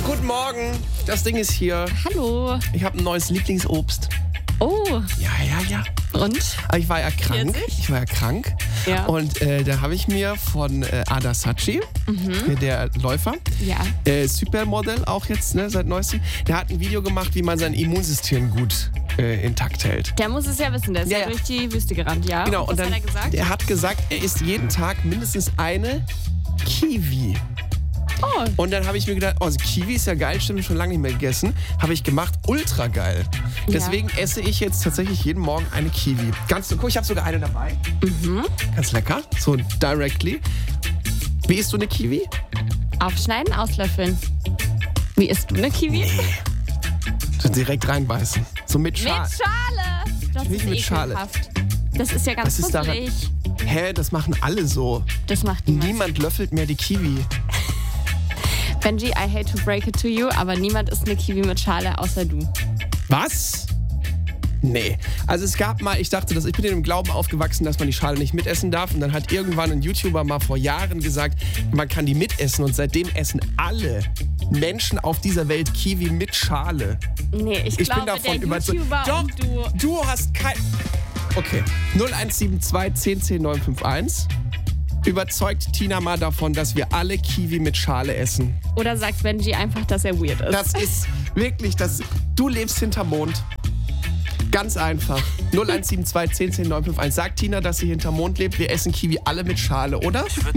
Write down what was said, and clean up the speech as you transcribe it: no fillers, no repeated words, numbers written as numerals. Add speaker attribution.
Speaker 1: Guten Morgen. Das Ding ist hier.
Speaker 2: Hallo.
Speaker 1: Ich habe ein neues Lieblingsobst.
Speaker 2: Oh.
Speaker 1: Ja.
Speaker 2: Und?
Speaker 1: Aber ich war ja krank.
Speaker 2: Ja.
Speaker 1: Und da habe ich mir von Ada Sachi, der Läufer, Supermodel auch jetzt, ne, seit neuestem, der hat ein Video gemacht, wie man sein Immunsystem gut intakt hält.
Speaker 2: Der muss es ja wissen, der ist ja durch die Wüste gerannt, ja?
Speaker 1: Genau.
Speaker 2: Und was hat er gesagt?
Speaker 1: Er hat gesagt, er isst jeden Tag mindestens eine Kiwi.
Speaker 2: Oh.
Speaker 1: Und dann habe ich mir gedacht, Kiwi ist ja geil, stimmt, schon lange nicht mehr gegessen. Habe ich gemacht, ultra geil. Deswegen esse ich jetzt tatsächlich jeden Morgen eine Kiwi. Guck, ich habe sogar eine dabei. Ganz lecker, so directly. Wie isst du eine Kiwi?
Speaker 2: Aufschneiden, auslöffeln. Wie isst du eine Kiwi?
Speaker 1: Nee. So direkt reinbeißen. So mit Schale.
Speaker 2: Mit Schale! Das
Speaker 1: Nicht
Speaker 2: ist
Speaker 1: mit Schale.
Speaker 2: ekelhaft. Das ist ja ganz
Speaker 1: Das ist daran-
Speaker 2: fusselig.
Speaker 1: Hä, das machen alle so.
Speaker 2: Das macht niemand.
Speaker 1: Niemand löffelt mehr die Kiwi.
Speaker 2: Benji, I hate to break it to you, aber niemand isst eine Kiwi mit Schale, außer du.
Speaker 1: Was? Nee. Also es gab mal, ich bin in dem Glauben aufgewachsen, dass man die Schale nicht mitessen darf. Und dann hat irgendwann ein YouTuber mal vor Jahren gesagt, man kann die mitessen. Und seitdem essen alle Menschen auf dieser Welt Kiwi mit Schale.
Speaker 2: Nee, ich
Speaker 1: bin
Speaker 2: glaube,
Speaker 1: davon
Speaker 2: der
Speaker 1: überzeugt.
Speaker 2: YouTuber
Speaker 1: Doch,
Speaker 2: und du.
Speaker 1: du hast kein... Okay, 0172 10 10 951. Überzeugt Tina mal davon, dass wir alle Kiwi mit Schale essen.
Speaker 2: Oder sagt Benji einfach, dass er weird ist.
Speaker 1: Das ist wirklich das. Du lebst hinterm Mond. Ganz einfach. 0172 10 10 951. Sagt Tina, dass sie hinterm Mond lebt. Wir essen Kiwi alle mit Schale, oder?